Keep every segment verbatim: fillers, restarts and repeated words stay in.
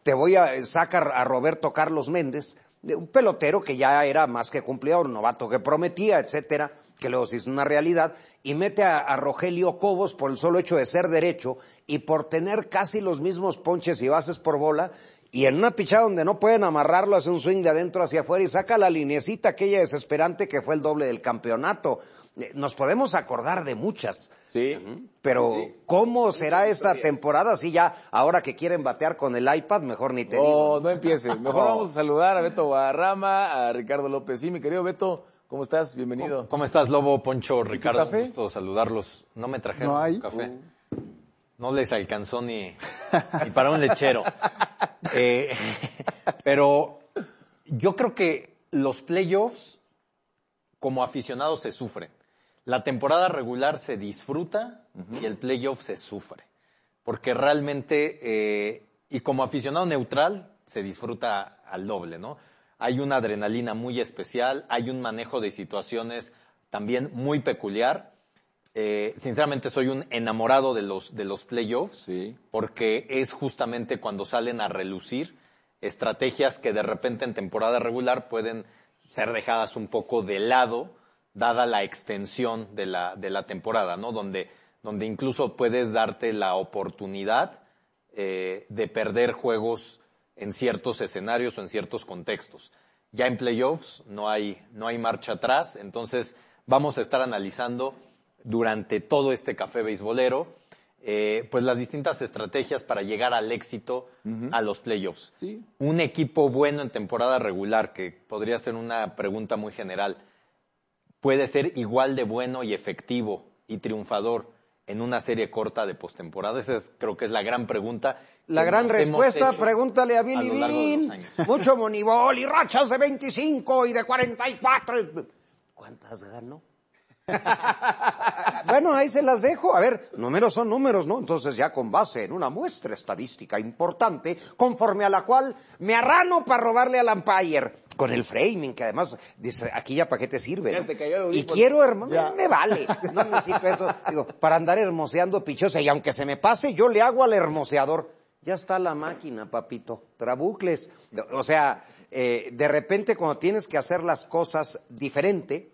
te voy a sacar a Roberto Carlos Méndez, un pelotero que ya era más que cumplidor, un novato que prometía, etcétera, que luego se hizo una realidad, y mete a, a Rogelio Cobos por el solo hecho de ser derecho y por tener casi los mismos ponches y bases por bola, y en una pichada donde no pueden amarrarlo, hace un swing de adentro hacia afuera y saca la linecita aquella desesperante que fue el doble del campeonato. Nos podemos acordar de muchas. Sí. Pero, sí. ¿cómo será esta temporada? Si ya, ahora que quieren batear con el iPad, mejor ni te oh, digo. No empieces. Mejor oh. vamos a saludar a Beto Guadarrama, a Ricardo López. Sí, mi querido Beto, ¿cómo estás? Bienvenido. ¿Cómo, cómo estás, Lobo, Poncho, Ricardo? café? Un gusto saludarlos. No me trajeron ¿No hay? café. Uh. No les alcanzó ni, ni para un lechero. Eh, pero yo creo que los playoffs, como aficionados, se sufren. La temporada regular se disfruta uh-huh. y el playoff se sufre. Porque realmente, eh, y como aficionado neutral, se disfruta al doble, ¿no? Hay una adrenalina muy especial, hay un manejo de situaciones también muy peculiar. Eh, sinceramente soy un enamorado de los, de los playoffs, sí. porque es justamente cuando salen a relucir estrategias que de repente en temporada regular pueden ser dejadas un poco de lado, dada la extensión de la, de la temporada, ¿no? Donde, donde incluso puedes darte la oportunidad eh, de perder juegos en ciertos escenarios o en ciertos contextos. Ya en playoffs no hay, no hay marcha atrás, entonces vamos a estar analizando durante todo este café beisbolero, eh, pues las distintas estrategias para llegar al éxito uh-huh. a los playoffs. Sí. Un equipo bueno en temporada regular, que podría ser una pregunta muy general, ¿puede ser igual de bueno y efectivo y triunfador en una serie corta de postemporada? Esa es, creo que es la gran pregunta. La gran respuesta, pregúntale a Billy Bean. Mucho monibol y rachas de veinticinco y de cuarenta y cuatro. ¿Cuántas ganó? Bueno, ahí se las dejo. A ver, números son números, ¿no? Entonces ya con base en una muestra estadística importante, conforme a la cual me arrano para robarle al umpire, con el framing, que además, dice, aquí ya para qué te sirve, ¿no? Te cayó el Y quiero, hermano, me vale. No necesito eso, digo, para andar hermoseando pichosa, y aunque se me pase, yo le hago al hermoseador. Ya está la máquina, papito, trabucles. O sea, eh, de repente cuando tienes que hacer las cosas diferente,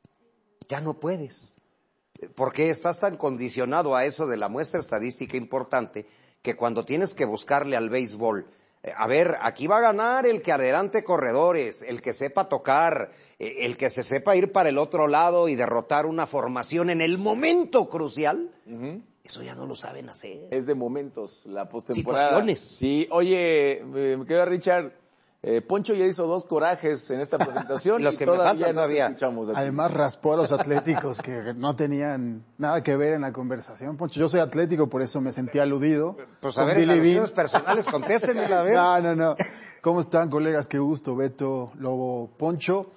ya no puedes, porque estás tan condicionado a eso de la muestra estadística importante que cuando tienes que buscarle al béisbol, eh, a ver, aquí va a ganar el que adelante corredores, el que sepa tocar, eh, el que se sepa ir para el otro lado y derrotar una formación en el momento crucial, uh-huh. Eso ya no lo saben hacer. Es de momentos, la postemporada. Situaciones. Sí, oye, me queda Richard. Eh, Poncho ya hizo dos corajes en esta presentación. Los y que todavía me faltan no todavía. Además raspó a los atléticos que no tenían nada que ver en la conversación. Poncho, yo soy atlético, por eso me sentí aludido. Pues a ver, en alusiones personales, contéstenmela, a ver. No, no, no. ¿Cómo están, colegas? Qué gusto, Beto, Lobo, Poncho.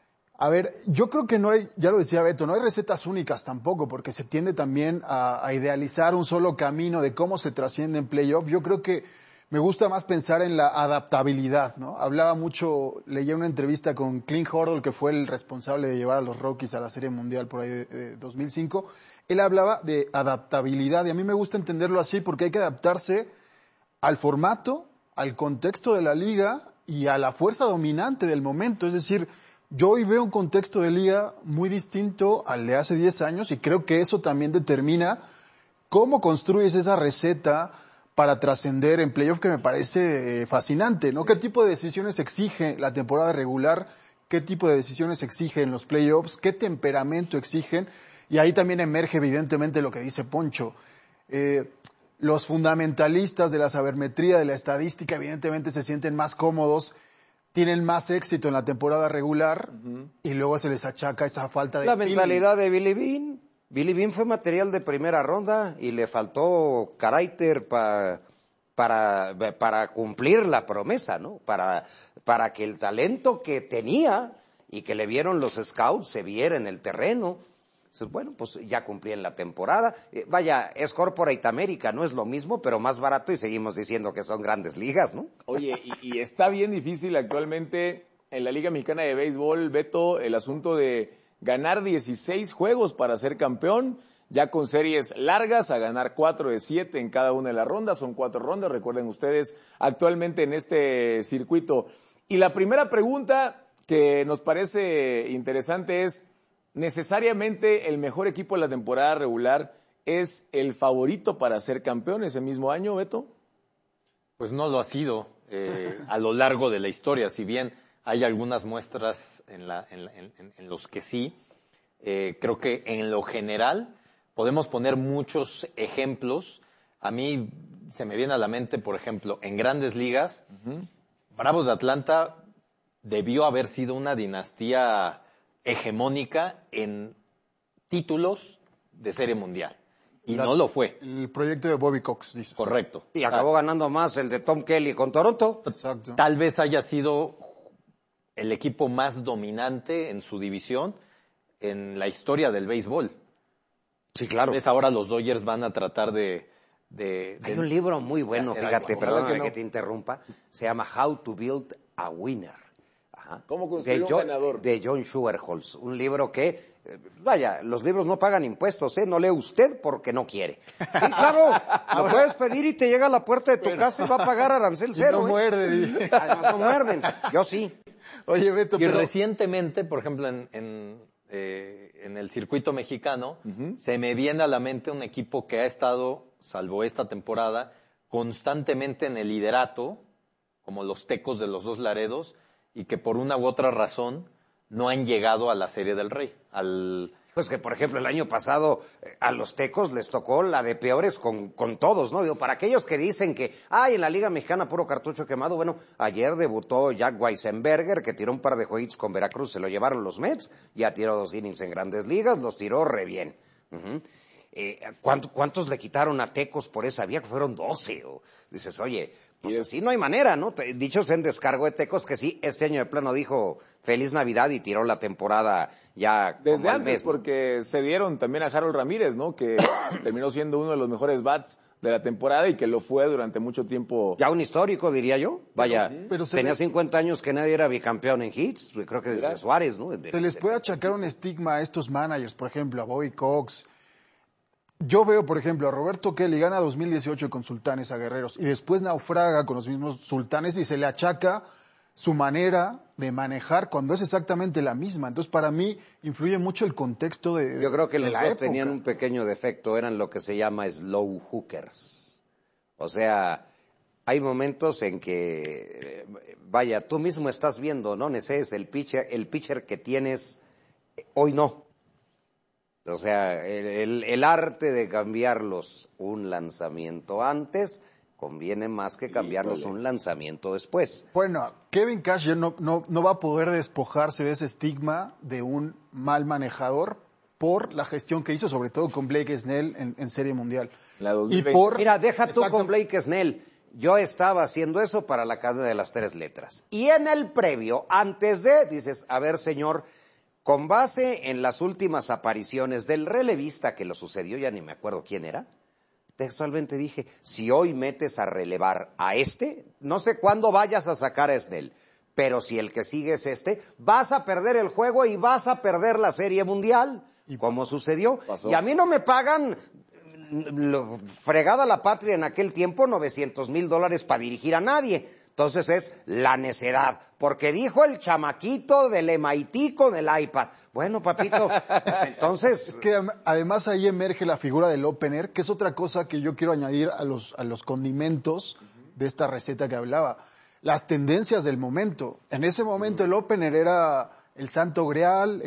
A ver, yo creo que no hay, ya lo decía Beto, no hay recetas únicas tampoco, porque se tiende también a, a idealizar un solo camino de cómo se trasciende en playoff. Yo creo que me gusta más pensar en la adaptabilidad, ¿no? Hablaba mucho, leía una entrevista con Clint Hurdle, que fue el responsable de llevar a los Rockies a la Serie Mundial por ahí de, de dos mil cinco. Él hablaba de adaptabilidad y a mí me gusta entenderlo así porque hay que adaptarse al formato, al contexto de la liga y a la fuerza dominante del momento. Es decir, yo hoy veo un contexto de liga muy distinto al de hace diez años y creo que eso también determina cómo construyes esa receta para trascender en playoff, que me parece eh, fascinante, ¿no? ¿Qué tipo de decisiones exige la temporada regular? ¿Qué tipo de decisiones exigen los playoffs? ¿Qué temperamento exigen? Y ahí también emerge evidentemente lo que dice Poncho. Eh, los fundamentalistas de la sabermetría, de la estadística, evidentemente se sienten más cómodos, tienen más éxito en la temporada regular, uh-huh. y luego se les achaca esa falta de... La mentalidad de Billy Bean. Billy Bean fue material de primera ronda y le faltó carácter pa, para, para cumplir la promesa, ¿no? Para, para que el talento que tenía y que le vieron los scouts se viera en el terreno. Entonces, bueno, pues ya cumplí en la temporada. Eh, vaya, es Corporate America, no es lo mismo, pero más barato y seguimos diciendo que son grandes ligas, ¿no? Oye, y, y está bien difícil actualmente en la Liga Mexicana de Béisbol, Beto, el asunto de ganar dieciséis juegos para ser campeón. ya con series largas, a ganar cuatro de siete en cada una de las rondas. Son cuatro rondas, recuerden ustedes, actualmente en este circuito. Y la primera pregunta que nos parece interesante es, ¿necesariamente el mejor equipo de la temporada regular es el favorito para ser campeón ese mismo año, Beto? Pues no lo ha sido eh, a lo largo de la historia, si bien hay algunas muestras en, la, en, en, en los que sí. Eh, creo que en lo general podemos poner muchos ejemplos. A mí se me viene a la mente, por ejemplo, en Grandes Ligas, uh-huh. Bravos de Atlanta debió haber sido una dinastía hegemónica en títulos de Serie Mundial. Y la, no lo fue. El proyecto de Bobby Cox, dices. Correcto. Y acabó ah. ganando más el de Tom Kelly con Toronto. Exacto. Tal vez haya sido el equipo más dominante en su división en la historia del béisbol. Sí, claro. Tal vez ahora los Dodgers van a tratar de... de, de Hay un libro muy bueno, fíjate, algo. perdóname que, no. que te interrumpa. Se llama How to Build a Winner. Ajá. ¿Cómo construir de un John, ganador? De John Schuerholz. Un libro que, eh, vaya, los libros no pagan impuestos, ¿eh? No lee usted porque no quiere. Sí, claro, lo puedes pedir y te llega a la puerta de tu Pero... casa y va a pagar arancel cero. Y no ¿eh? muerde. Además no muerden. Yo sí. Oye, Beto, y pero... recientemente, por ejemplo, en, en, eh, en el circuito mexicano, uh-huh. se me viene a la mente un equipo que ha estado, salvo esta temporada, constantemente en el liderato, como los Tecos de los Dos Laredos, y que por una u otra razón no han llegado a la Serie del Rey. Al... Pues que, por ejemplo, el año pasado eh, a los Tecos les tocó la de peores con, con todos, ¿no? Digo, para aquellos que dicen que, ay, en la Liga Mexicana puro cartucho quemado, bueno, ayer debutó Jack Weisenberger, que tiró un par de jueguitos con Veracruz, se lo llevaron los Mets, ya tiró dos innings en Grandes Ligas, los tiró re bien. Uh-huh. Eh, ¿cuánto, ¿Cuántos le quitaron a Tecos por esa vía? Que fueron doce. O, dices, oye, pues es... así no hay manera, ¿no? Te, dichos en descargo de Tecos que sí, este año de plano dijo Feliz Navidad y tiró la temporada ya desde como antes, mes, ¿no? Porque se dieron también a Harold Ramírez, ¿no? Que terminó siendo uno de los mejores bats de la temporada y que lo fue durante mucho tiempo. Ya un histórico, diría yo. Vaya, pero, sí. pero tenía le... cincuenta años que nadie era bicampeón en hits, creo que desde ¿verdad? Suárez, ¿no? De, se les puede achacar un estigma a estos managers, por ejemplo, a Bobby Cox. Yo veo, por ejemplo, a Roberto Kelly gana dos mil dieciocho con Sultanes a Guerreros y después naufraga con los mismos Sultanes y se le achaca su manera de manejar cuando es exactamente la misma. Entonces, para mí, influye mucho el contexto de Yo creo que de los la dos época. tenían un pequeño defecto, eran lo que se llama slow hookers. O sea, hay momentos en que, vaya, tú mismo estás viendo, ¿no? Ese es el pitcher, el pitcher que tienes, hoy no. O sea, el, el, el arte de cambiarlos un lanzamiento antes conviene más que cambiarlos un lanzamiento después. Bueno, Kevin Cash ya no, no, no va a poder despojarse de ese estigma de un mal manejador por la gestión que hizo, sobre todo con Blake Snell en, en Serie Mundial. La y por, Mira, deja tú con Blake Snell. Yo estaba haciendo eso para la cadena de las tres letras. Y en el previo, antes de, dices, a ver, señor, con base en las últimas apariciones del relevista que lo sucedió, ya ni me acuerdo quién era, textualmente dije, si hoy metes a relevar a este, no sé cuándo vayas a sacar a Snell, pero si el que sigue es este, vas a perder el juego y vas a perder la Serie Mundial, y como sucedió. Pasó. Y a mí no me pagan, lo, fregada la patria en aquel tiempo, novecientos mil dólares para dirigir a nadie. Entonces es la necedad, porque dijo el chamaquito del M I T con el iPad. Bueno, papito, pues entonces... Es que además ahí emerge la figura del opener, que es otra cosa que yo quiero añadir a los, a los condimentos de esta receta que hablaba. Las tendencias del momento. En ese momento el opener era el santo grial,